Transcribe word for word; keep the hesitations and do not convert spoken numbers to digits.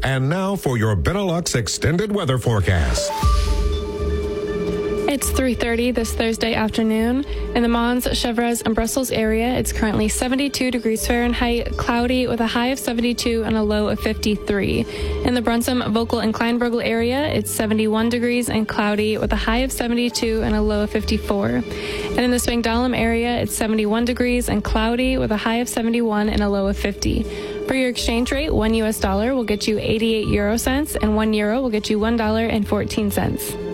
And now for your Benelux extended weather forecast. It's three thirty this Thursday afternoon. In the Mons, Chevreuse, and Brussels area, it's currently seventy-two degrees Fahrenheit, cloudy with a high of seventy-two and a low of fifty-three. In the Brunsum, Vogel, and Kleinburgel area, it's seventy-one degrees and cloudy with a high of seventy-two and a low of fifty-four. And in the Spangdahlem area, it's seventy-one degrees and cloudy with a high of seventy-one and a low of fifty. For your exchange rate, one U S dollar will get you eighty-eight euro cents, and one euro will get you one dollar and fourteen cents.